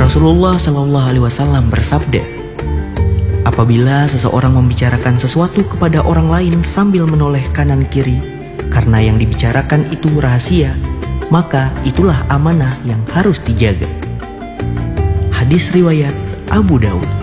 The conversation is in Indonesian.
Rasulullah Shallallahu Alaihi Wasallam bersabda, apabila seseorang membicarakan sesuatu kepada orang lain sambil menoleh kanan kiri karena yang dibicarakan itu rahasia, maka itulah amanah yang harus dijaga. Hadis riwayat Abu Daud.